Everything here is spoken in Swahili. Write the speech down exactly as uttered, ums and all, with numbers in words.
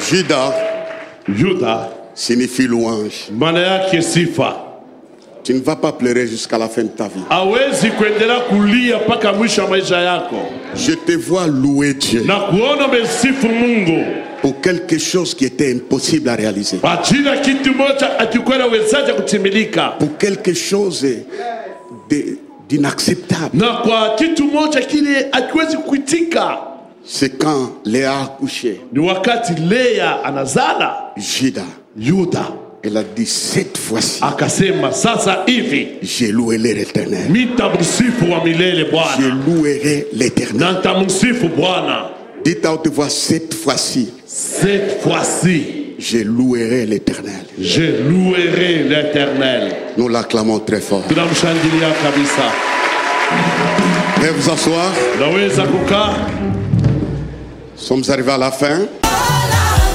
Juda, Yuda signifie louange. maana yake sifa. Tu ne vas pas pleurer jusqu'à la fin de ta vie. Hawezi kuendelea kulia mpaka mwisho wa maisha yako. Je te vois louer Dieu Na kuona umesifu Mungu pour quelque chose qui était impossible à réaliser. kwa ajili ya kitu moja akikwenda wezaje kutimilika, Pour quelque chose de- d'inacceptable. na kwa kitu moja kile akiwezi kuitika. C'est quand Léa a accouché. Ni wakati Lea anazala Juda, Yuda, elle a dit cette fois-ci, akasema sasa hivi j'ai loué l'Éternel. nitamsifu wa milele Je Bwana, louerai l'Éternel. na nitamsifu Bwana. Dites à haute voix, cette fois-ci, Cette fois-ci, je louerai l'Éternel. je louerai l'Éternel. Nous l'acclamons très fort. Tunamshangilia kabisa. Veuillez vous asseoir. Naweza kukaa. Nous sommes arrivés à la fin.